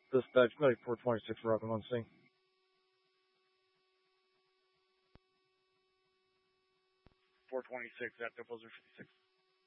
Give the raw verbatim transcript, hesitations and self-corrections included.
Dispatch, Medic four twenty-six, Robin on scene. four twenty-six, active position fifty-six.